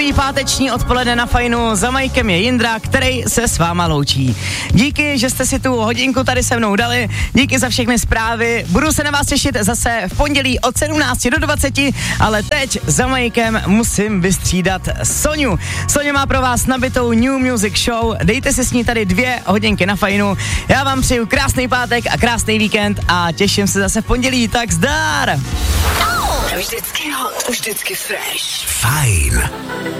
Dobrý páteční odpoledne na Fajnu, za Majkem je Jindra, který se s váma loučí. Díky, že jste si tu hodinku tady se mnou dali, díky za všechny zprávy, budu se na vás těšit zase v pondělí od 17 do 20, ale teď za Majkem musím vystřídat Soňu. Soňa má pro vás nabitou New Music Show, dejte si s ní tady 2 hodinky na Fajnu, já vám přeju krásný pátek a krásný víkend a těším se zase v pondělí, tak zdar! Vždycky hot, vždycky fresh. Fajn.